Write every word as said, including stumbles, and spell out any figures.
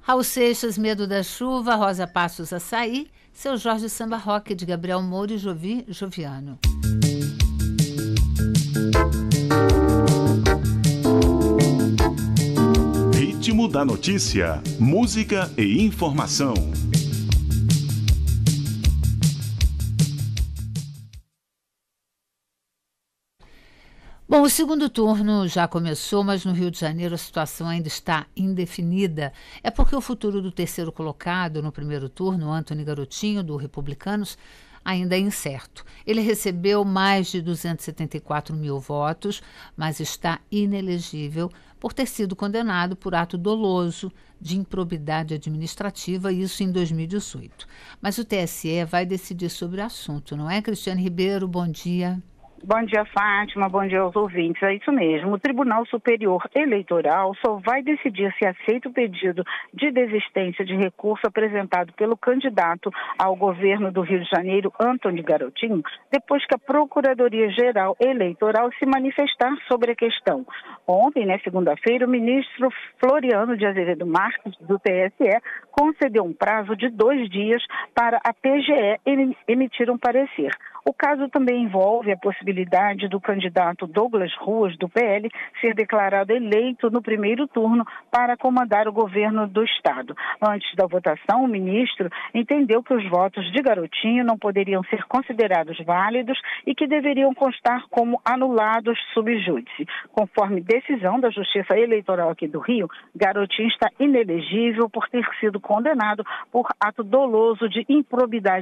Raul Seixas, Medo da Chuva, Rosa Passos, Açaí, Seu Jorge, Samba Rock, de Gabriel Moura e Jovi Joviano. Ritmo da notícia, música e informação. Bom, o segundo turno já começou, mas no Rio de Janeiro a situação ainda está indefinida. É porque o futuro do terceiro colocado no primeiro turno, Antony Garotinho, do Republicanos, ainda é incerto. Ele recebeu mais de duzentos e setenta e quatro mil votos, mas está inelegível por ter sido condenado por ato doloso de improbidade administrativa, isso em dois mil e dezoito. Mas o T S E vai decidir sobre o assunto, não é, Cristiane Ribeiro? Bom dia. Bom dia, Fátima. Bom dia aos ouvintes. É isso mesmo. O Tribunal Superior Eleitoral só vai decidir se aceita o pedido de desistência de recurso apresentado pelo candidato ao governo do Rio de Janeiro, Antony Garotinho, depois que a Procuradoria-Geral Eleitoral se manifestar sobre a questão. Ontem, né, segunda-feira, o ministro Floriano de Azevedo Marques, do T S E, concedeu um prazo de dois dias para a P G E emitir um parecer. O caso também envolve a possibilidade do candidato Douglas Ruas, do P L, ser declarado eleito no primeiro turno para comandar o governo do Estado. Antes da votação, o ministro entendeu que os votos de Garotinho não poderiam ser considerados válidos e que deveriam constar como anulados sub júdice. Conforme decisão da Justiça Eleitoral aqui do Rio, Garotinho está inelegível por ter sido condenado por ato doloso de improbidade